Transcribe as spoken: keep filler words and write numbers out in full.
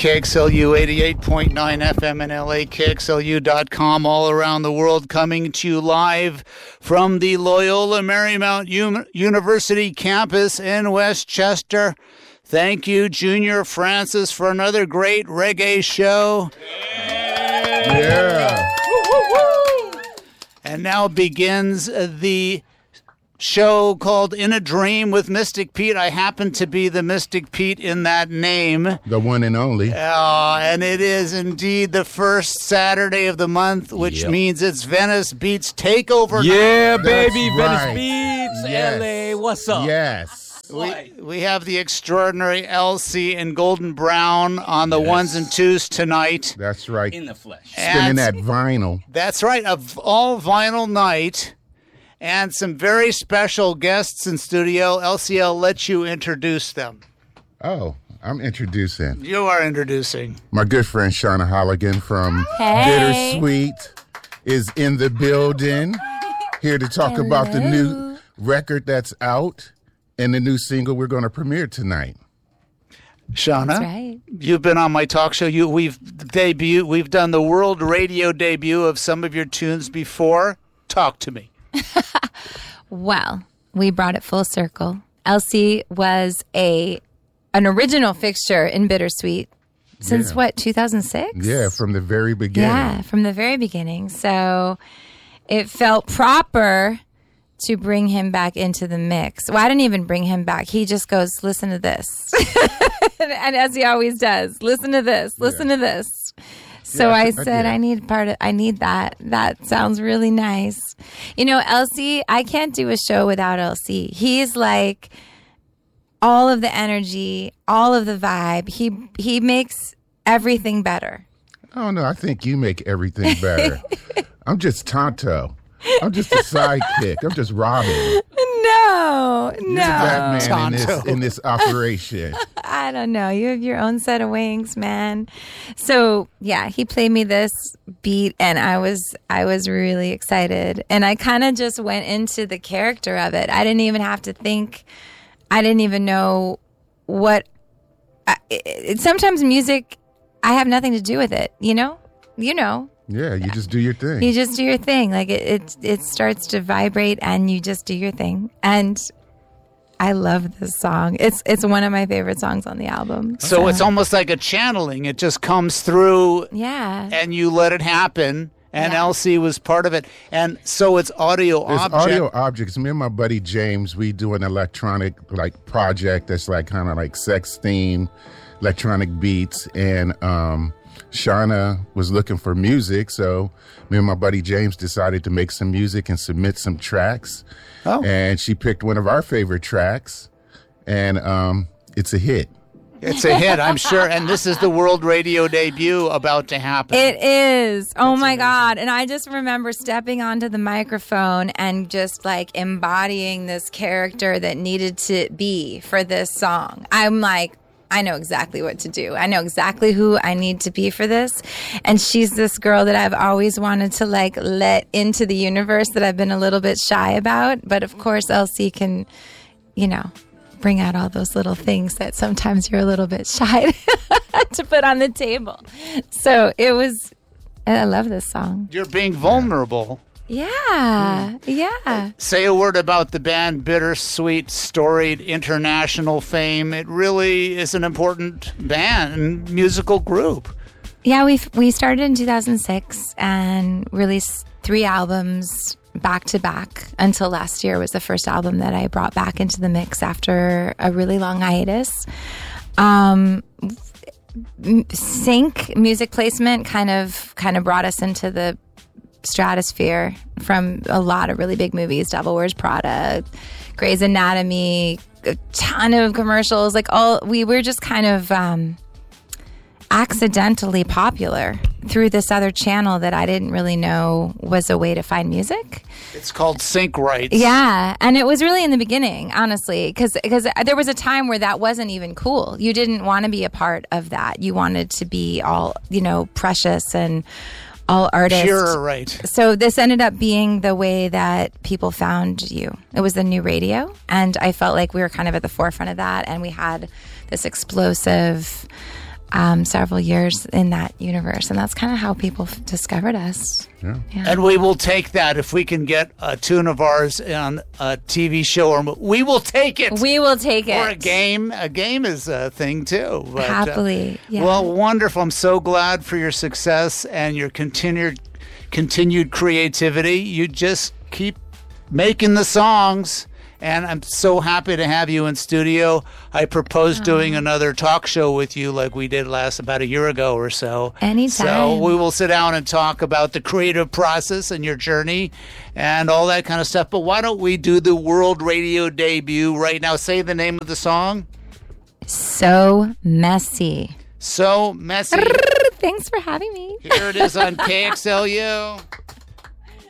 K X L U eighty-eight point nine F M in L A, K X L U dot com, all around the world, coming to you live from the Loyola Marymount U- University campus in Westchester. Thank you, Junior Francis, for another great reggae show. Yeah. yeah. And now begins the show called In a Dream with Mystic Pete. I happen to be the Mystic Pete in that name. The one and only. Uh, and it is indeed the first Saturday of the month, which yep. means it's Venice Beats Takeover. Yeah, baby. Right. Venice Beats, yes. L A. What's up? Yes. We, we have the extraordinary L C and Golden Brown on the yes. ones and twos tonight. That's right. In the flesh. Spinning that vinyl. That's right. A all vinyl night. And some very special guests in studio. L C, I'll let you introduce them. Oh, I'm introducing. You are introducing. My good friend Shauna Holligan from Hey. Bittersweet is in the building. Here to talk Hello. about the new record that's out and the new single we're going to premiere tonight. Shauna, That's right. you've been on my talk show. You, we've debut. We've done the world radio debut of some of your tunes before. Talk to me. Well, we brought it full circle. Elsie was a an original fixture in Bittersweet since Yeah. what, two thousand six? Yeah, from the very beginning. Yeah, from the very beginning. So it felt proper to bring him back into the mix. Well, I didn't even bring him back. He just goes, listen to this. and, and as he always does, listen to this, listen Yeah. to this. So Yeah, I I th- I said, did. I need part of, I need that. That sounds really nice. You know, Elsie, I can't do a show without Elsie. He's like all of the energy, all of the vibe. He, he makes everything better. Oh, no, I think you make everything better. I'm just Tonto. I'm just a sidekick. I'm just Robin. No, You're the Batman in this, Tonto. in this operation. I don't know. You have your own set of wings, man. So yeah, he played me this beat, and I was I was really excited, and I kind of just went into the character of it. I didn't even have to think. I didn't even know what. I, it, it, sometimes music, I have nothing to do with it. You know, you know. Yeah, you just do your thing. You just do your thing. Like it, it, it starts to vibrate, and you just do your thing. And I love this song. It's it's one of my favorite songs on the album. So it's almost like a channeling. It just comes through yeah. and you let it happen. And Yeah. L C was part of it. And so it's audio It's object. audio objects. Me and my buddy James, we do an electronic like project that's like kind of like sex theme, electronic beats, and um, Shauna was looking for music, so me and my buddy James decided to make some music and submit some tracks. Oh. And she picked one of our favorite tracks, and um, it's a hit. It's a hit, I'm sure. And this is the world radio debut about to happen. It is. Oh my God. And I just remember stepping onto the microphone and just like embodying this character that needed to be for this song. I'm like, I know exactly what to do. I know exactly who I need to be for this. And she's this girl that I've always wanted to like let into the universe that I've been a little bit shy about. But of course, L C can, you know, bring out all those little things that sometimes you're a little bit shy to put on the table. So it was, I love this song. You're being vulnerable. Yeah. Yeah. Say a word about the band Bittersweet, storied international fame. It really is an important band and musical group. Yeah, we we started in two thousand six and released three albums back to back until last year was the first album that I brought back into the mix after a really long hiatus. Um, sync music placement kind of kind of brought us into the stratosphere from a lot of really big movies, Devil Wears Prada, Grey's Anatomy, a ton of commercials. Like all we were just kind of um, accidentally popular through this other channel that I didn't really know was a way to find music. It's called Sync Rights. Yeah, and it was really in the beginning, honestly, because because there was a time where that wasn't even cool. You didn't want to be a part of that. You wanted to be all, you know, precious and all artists. Pure, right. So this ended up being the way that people found you. It was the new radio, and I felt like we were kind of at the forefront of that, and we had this explosive um, several years in that universe, and that's kind of how people f- discovered us. Yeah. Yeah. And we will take that if we can get a tune of ours on a T V show, or mo- we will take it. We will take it. Or a game. A game is a thing too. But, uh, Happily. Yeah. Well, wonderful. I'm so glad for your success and your continued continued creativity. You just keep making the songs. And I'm so happy to have you in studio. I propose Oh. doing another talk show with you like we did last about a year ago or so. Anytime. So we will sit down and talk about the creative process and your journey and all that kind of stuff. But why don't we do the world radio debut right now? Say the name of the song. So messy. So Messy. Thanks for having me. Here it is on K X L U.